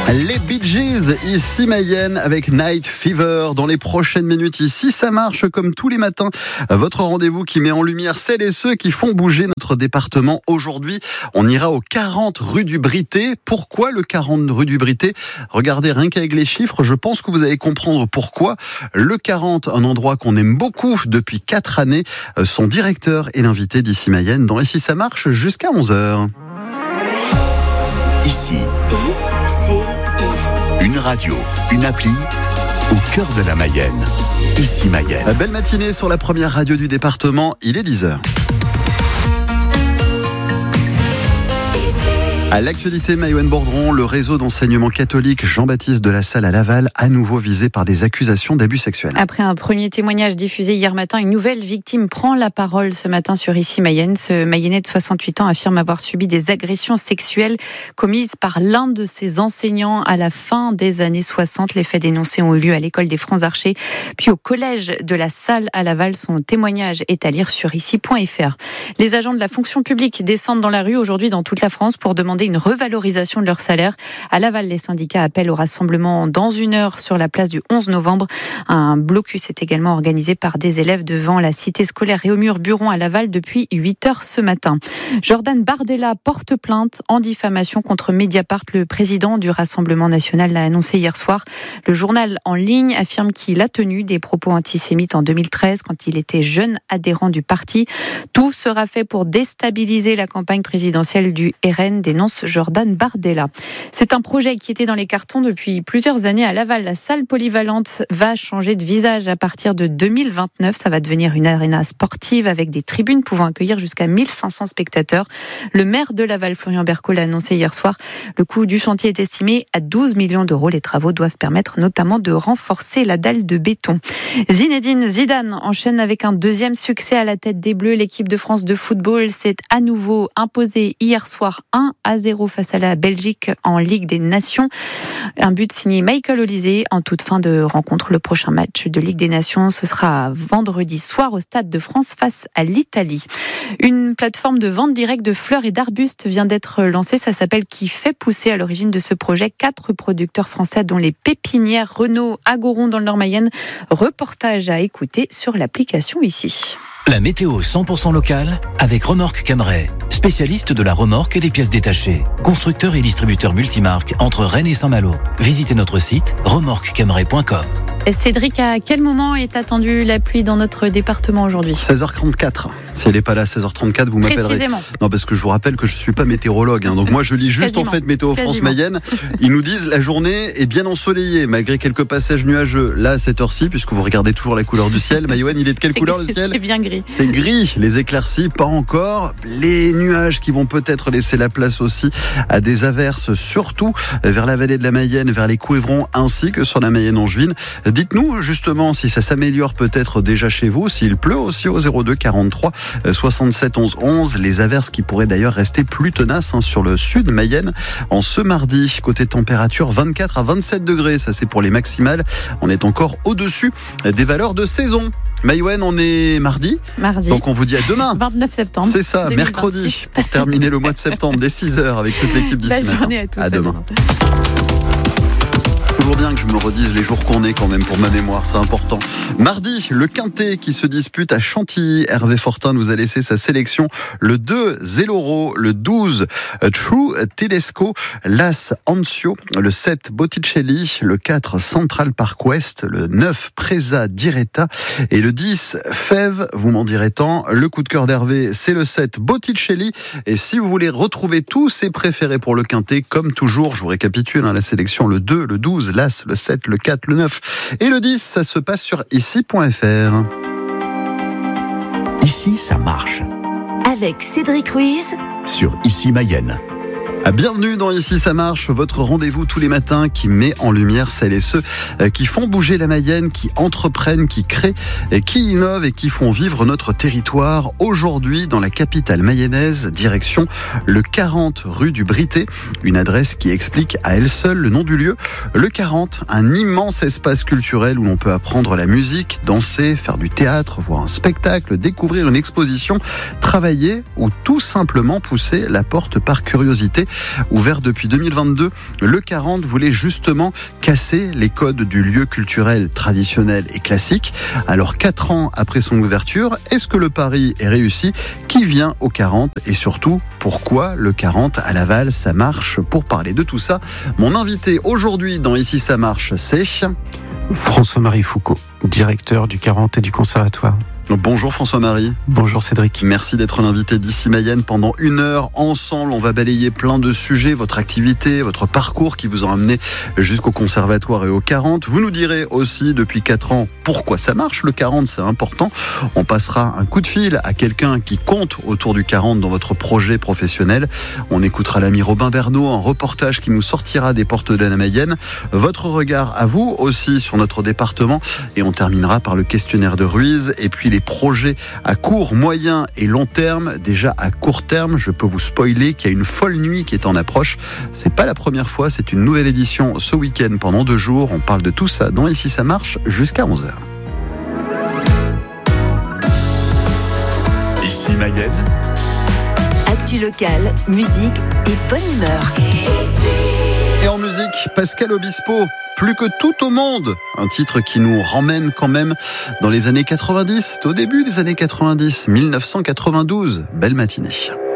Les Bee Gees, ici Mayenne avec Night Fever. Dans les prochaines minutes, ici ça marche comme tous les matins. Votre rendez-vous qui met en lumière celles et ceux qui font bouger notre département. Aujourd'hui, on ira au 40 rue du Brité. Pourquoi le 40 rue du Brité ? Regardez, rien qu'avec les chiffres, je pense que vous allez comprendre pourquoi. Le 40, un endroit qu'on aime beaucoup depuis 4 années. Son directeur est l'invité d'ici Mayenne dans Ici ça marche jusqu'à 11h. Ici, une radio, une appli au cœur de la Mayenne. Ici Mayenne. Belle matinée sur la première radio du département, il est 10h. À l'actualité, Maïwen Bordron, le réseau d'enseignement catholique Jean-Baptiste de la Salle à Laval, à nouveau visé par des accusations d'abus sexuels. Après un premier témoignage diffusé hier matin, une nouvelle victime prend la parole ce matin sur Ici Mayenne. Ce Mayennais de 68 ans affirme avoir subi des agressions sexuelles commises par l'un de ses enseignants à la fin des années 60. Les faits dénoncés ont eu lieu à l'école des Francs-Archers, puis au collège de la Salle à Laval. Son témoignage est à lire sur ici.fr. Les agents de la fonction publique descendent dans la rue aujourd'hui dans toute la France pour demander une revalorisation de leur salaire. À Laval, les syndicats appellent au rassemblement dans 1 heure sur la place du 11 novembre. Un blocus est également organisé par des élèves devant la cité scolaire Réaumur-Buron à Laval depuis 8 heures ce matin. Jordan Bardella porte plainte en diffamation contre Mediapart. Le président du Rassemblement national l'a annoncé hier soir. Le journal en ligne affirme qu'il a tenu des propos antisémites en 2013 quand il était jeune adhérent du parti. Tout sera fait pour déstabiliser la campagne présidentielle du RN, dénonce Jordan Bardella. C'est un projet qui était dans les cartons depuis plusieurs années à Laval. La salle polyvalente va changer de visage à partir de 2029. Ça va devenir une aréna sportive avec des tribunes pouvant accueillir jusqu'à 1500 spectateurs. Le maire de Laval, Florian Berco, l'a annoncé hier soir. Le coût du chantier est estimé à 12 millions d'euros. Les travaux doivent permettre notamment de renforcer la dalle de béton. Zinedine Zidane enchaîne avec un deuxième succès à la tête des Bleus. L'équipe de France de football s'est à nouveau imposée hier soir 1-0 face à la Belgique en Ligue des Nations. Un but signé Michael Olise en toute fin de rencontre. Le prochain match de Ligue des Nations, ce sera vendredi soir au Stade de France face à l'Italie. Une plateforme de vente directe de fleurs et d'arbustes vient d'être lancée. Ça s'appelle Qui fait pousser. À l'origine de ce projet, 4 producteurs français dont les pépinières Renault à Goron dans le Nord-Mayenne. Reportage à écouter sur l'application ici. La météo 100% locale avec Remorque Camray, spécialiste de la remorque et des pièces détachées. Constructeur et distributeur multimarque entre Rennes et Saint-Malo. Visitez notre site remorquecamray.com. Cédric, à quel moment est attendue la pluie dans notre département aujourd'hui ? 16h34. Si elle n'est pas là à 16h34, vous m'appellerez. Précisément. Non, parce que je vous rappelle que je ne suis pas météorologue. Donc moi, je lis juste en fait Météo France Mayenne. Ils nous disent la journée est bien ensoleillée, malgré quelques passages nuageux. Là, à cette heure-ci, puisque vous regardez toujours la couleur du ciel. Maïwen, il est de quelle couleur le ciel ? C'est bien gris. C'est gris. Les éclaircies, pas encore. Les nuages qui vont peut-être laisser la place aussi à des averses, surtout vers la vallée de la Mayenne, vers les Couévrons, ainsi que sur la Mayenne-Angevine. Dites-nous justement si ça s'améliore peut-être déjà chez vous, s'il pleut aussi au 02 43 67 11 11. Les averses qui pourraient d'ailleurs rester plus tenaces sur le sud Mayenne en ce mardi. Côté température, 24 à 27 degrés, ça c'est pour les maximales. On est encore au-dessus des valeurs de saison. Maïwen, on est mardi. Donc on vous dit à demain. 29 septembre. C'est ça, 2026. Mercredi, pour terminer le mois de septembre dès 6h avec toute l'équipe d'ici. Belle journée à tous. À demain. Toujours bien que je me redise les jours qu'on est quand même pour ma mémoire, c'est important. Mardi, le Quintet qui se dispute à Chantilly. Hervé Fortin nous a laissé sa sélection. Le 2, Zelloro. Le 12, True Tedesco. L'As, Anzio. Le 7, Botticelli. Le 4, Central Park West. Le 9, Presa Diretta. Et le 10, Fève, vous m'en direz tant. Le coup de cœur d'Hervé, c'est le 7, Botticelli. Et si vous voulez retrouver tous ses préférés pour le Quintet, comme toujours, je vous récapitule la sélection, le 2, le 12, l'As, le 7, le 4, le 9 et le 10, ça se passe sur ici.fr. Ici, ça marche. Avec Cédric Ruiz Sur Ici Mayenne. Bienvenue dans Ici ça marche, votre rendez-vous tous les matins qui met en lumière celles et ceux qui font bouger la Mayenne, qui entreprennent, qui créent, qui innovent et qui font vivre notre territoire. Aujourd'hui, dans la capitale mayonnaise, direction le 40 rue du Brité, une adresse qui explique à elle seule le nom du lieu. Le 40, un immense espace culturel où l'on peut apprendre la musique, danser, faire du théâtre, voir un spectacle, découvrir une exposition, travailler ou tout simplement pousser la porte par curiosité. Ouvert depuis 2022, le 40 voulait justement casser les codes du lieu culturel traditionnel et classique. Alors 4 ans après son ouverture, est-ce que le pari est réussi? Qui vient au 40 et surtout pourquoi le 40 à Laval ça marche? Pour parler de tout ça, mon invité aujourd'hui dans Ici ça marche, c'est François-Marie Foucault, directeur du 40 et du Conservatoire. Bonjour François-Marie. Bonjour Cédric. Merci d'être l'invité d'Ici Mayenne pendant 1 heure. Ensemble, on va balayer plein de sujets, votre activité, votre parcours qui vous ont amené jusqu'au Conservatoire et au 40. Vous nous direz aussi depuis 4 ans pourquoi ça marche. Le 40, c'est important. On passera un coup de fil à quelqu'un qui compte autour du 40 dans votre projet professionnel. On écoutera l'ami Robin Bernot, un reportage qui nous sortira des portes de la Mayenne. Votre regard à vous aussi sur notre département. Et on terminera par le questionnaire de Ruiz et puis les projets à court, moyen et long terme. Déjà à court terme, je peux vous spoiler qu'il y a une folle nuit qui est en approche. C'est pas la première fois, c'est une nouvelle édition ce week-end pendant 2 jours. On parle de tout ça dans Ici ça marche jusqu'à 11h. Ici Mayenne. Actu locale, musique et bonne humeur. Et en musique, Pascal Obispo. Plus que tout au monde, un titre qui nous ramène quand même dans les années 90, au début des années 90, 1992. Belle matinée.